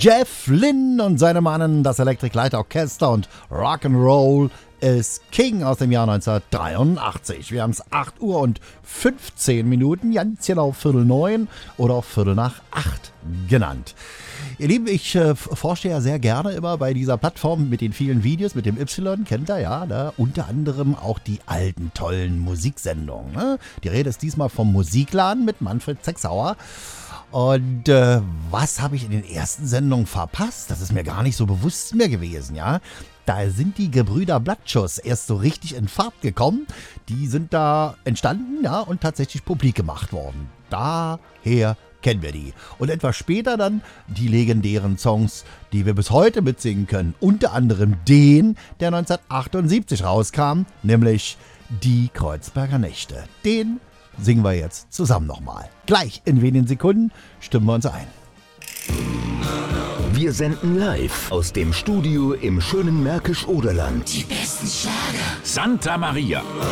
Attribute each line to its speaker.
Speaker 1: Jeff Lynne und seine Mannen, das Electric Light Orchester und Rock'n'Roll is King aus dem Jahr 1983. Wir haben es 8 Uhr und 15 Minuten, ganz genau 8:45 oder auch 8:45 genannt. Ihr Lieben, ich forsche ja sehr gerne immer bei dieser Plattform mit den vielen Videos, mit dem Y, kennt ihr ja, ne? Unter anderem auch die alten, tollen Musiksendungen. Ne? Die Rede ist diesmal vom Musikladen mit Manfred Sechsauer. Und was habe ich in den ersten Sendungen verpasst? Das ist mir gar nicht so bewusst mehr gewesen, ja. Da sind die Gebrüder Blattschuss erst so richtig in Fahrt gekommen. Die sind da entstanden, ja, und tatsächlich publik gemacht worden. Daher kennen wir die. Und etwas später dann die legendären Songs, die wir bis heute mitsingen können. Unter anderem den, der 1978 rauskam, nämlich Die Kreuzberger Nächte. Den singen wir jetzt zusammen nochmal. Gleich in wenigen Sekunden stimmen wir uns ein.
Speaker 2: Wir senden live aus dem Studio im schönen Märkisch-Oderland.
Speaker 3: Die besten Schlager.
Speaker 4: Santa Maria.